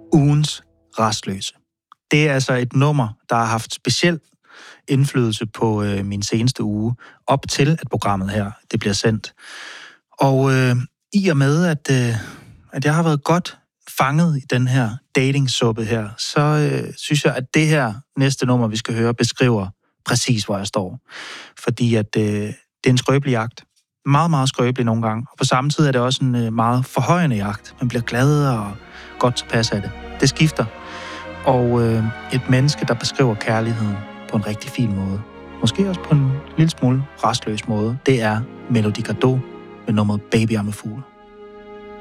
Ugens Rastløse. Det er altså et nummer, der har haft speciel indflydelse på min seneste uge, op til at programmet her det bliver sendt. Og i og med, at jeg har været godt fanget i den her datingsuppe her, så synes jeg, at det her næste nummer, vi skal høre, beskriver præcis, hvor jeg står. Fordi at det er en skrøbelig jagt. Meget, meget skrøbelig nogle gange. Og på samme tid er det også en meget forhøjende jagt. Man bliver glad og godt tilpas af det. Det skifter. Og et menneske, der beskriver kærligheden på en rigtig fin måde. Måske også på en lille smule rastløs måde. Det er Melody Gardot med nummeret Baby I'm a Fool.